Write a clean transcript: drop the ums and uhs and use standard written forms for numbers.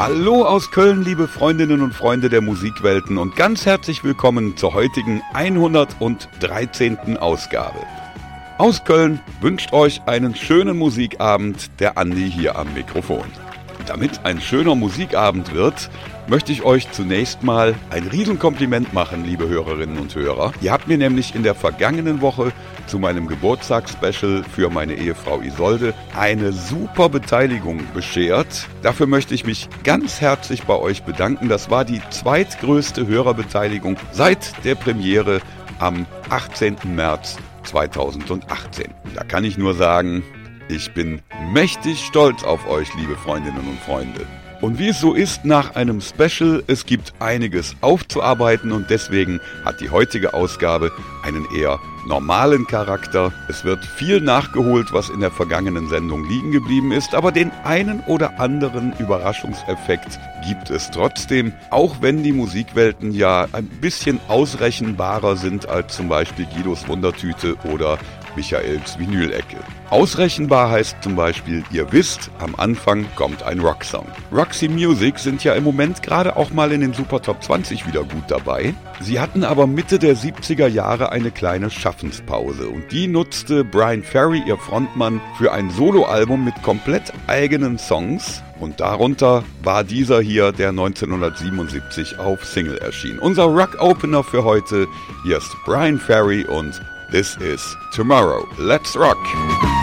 Hallo aus Köln, liebe Freundinnen und Freunde der Musikwelten und ganz herzlich willkommen zur heutigen 113. Ausgabe. Aus Köln wünscht euch einen schönen Musikabend der Andi hier am Mikrofon. Damit ein schöner Musikabend wird, möchte ich euch zunächst mal ein Riesenkompliment machen, liebe Hörerinnen und Hörer. Ihr habt mir nämlich in der vergangenen Woche zu meinem Geburtstagsspecial für meine Ehefrau Isolde eine super Beteiligung beschert. Dafür möchte ich mich ganz herzlich bei euch bedanken. Das war die zweitgrößte Hörerbeteiligung seit der Premiere am 18. März 2018. Da kann ich nur sagen, ich bin mächtig stolz auf euch, liebe Freundinnen und Freunde. Und wie es so ist nach einem Special, es gibt einiges aufzuarbeiten und deswegen hat die heutige Ausgabe einen eher normalen Charakter. Es wird viel nachgeholt, was in der vergangenen Sendung liegen geblieben ist, aber den einen oder anderen Überraschungseffekt gibt es trotzdem, auch wenn die Musikwelten ja ein bisschen ausrechenbarer sind als zum Beispiel Guidos Wundertüte oder Michaels Vinylecke. Ausrechenbar heißt zum Beispiel, ihr wisst, am Anfang kommt ein Rocksong. Roxy Music sind ja im Moment gerade auch mal in den Super Top 20 wieder gut dabei. Sie hatten aber Mitte der 70er Jahre eine kleine Schaffenspause und die nutzte Bryan Ferry, ihr Frontmann, für ein Soloalbum mit komplett eigenen Songs. Und darunter war dieser hier, der 1977 auf Single erschien. Unser Rock-Opener für heute, hier ist Bryan Ferry und This is Tomorrow. Let's rock!